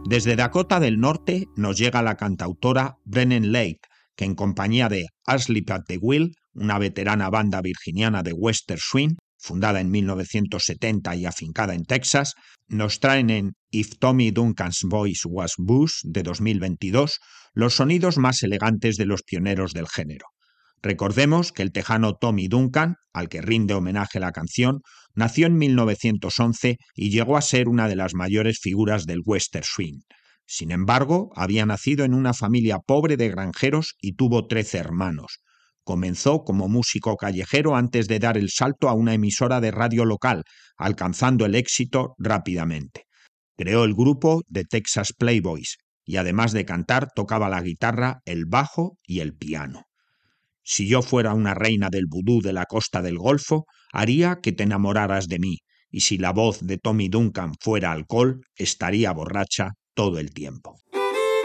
Desde Dakota del Norte nos llega la cantautora Brennan Lake, que en compañía de Asleep at the Wheel, una veterana banda virginiana de western swing, fundada en 1970 y afincada en Texas, nos traen en If Tommy Duncan's Voice Was Blues de 2022 los sonidos más elegantes de los pioneros del género. Recordemos que el tejano Tommy Duncan, al que rinde homenaje la canción, nació en 1911 y llegó a ser una de las mayores figuras del western swing. Sin embargo, había nacido en una familia pobre de granjeros y tuvo 13 hermanos. Comenzó como músico callejero antes de dar el salto a una emisora de radio local, alcanzando el éxito rápidamente. Creó el grupo The Texas Playboys y además de cantar tocaba la guitarra, el bajo y el piano. Si yo fuera una reina del vudú de la costa del Golfo, haría que te enamoraras de mí, y si la voz de Tommy Duncan fuera alcohol, estaría borracha todo el tiempo.